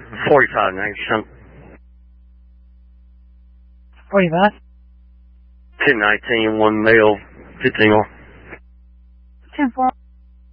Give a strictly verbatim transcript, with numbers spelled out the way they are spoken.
forty-five nineteen. forty-five? ten nineteen, one male, fifteen more. ten four.